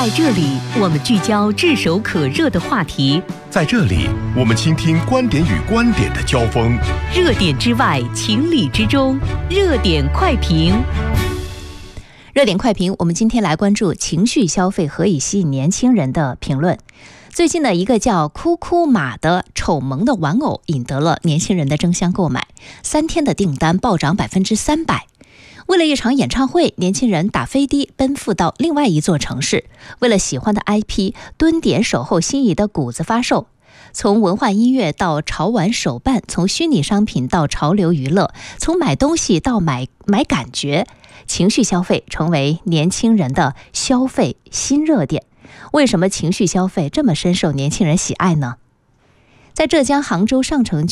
在这里，我们聚焦炙手可热的话题； 在这里，我们倾听观点与观点的交锋。 热点之外，情理之中，热点快评。 热点快评，我们今天来关注情绪消费何以吸引年轻人的评论。最近的一个叫哭哭马的丑萌的玩偶引得了年轻人的争相购买，3天的订单暴涨300%。为了一场演唱会，年轻人打飞的奔赴到另外一座城市，为了喜欢的 IP 蹲点守候心仪的谷子发售。从文化音乐到潮玩手办，从虚拟商品到潮流娱乐，从买东西到买感觉，情绪消费成为年轻人的消费新热点。为什么情绪消费这么深受年轻人喜爱呢？在浙江杭州上城